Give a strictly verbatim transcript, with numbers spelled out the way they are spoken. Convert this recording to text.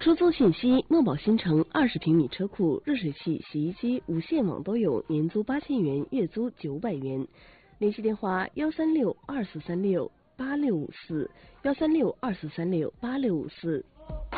出租信息：墨宝新城二十平米车库、热水器、洗衣机、无线网都有，年租八千元，月租九百元。联系电话：幺三六二四三六八六五四，幺三六二四三六八六五四。